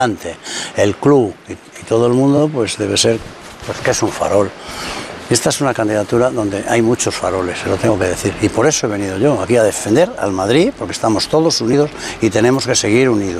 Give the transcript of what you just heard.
el club y todo el mundo, pues debe ser pues que es un farol. Esta es una candidatura donde hay muchos faroles, se lo tengo que decir, y por eso he venido yo aquí a defender al Madrid, porque estamos todos unidos y tenemos que seguir unidos.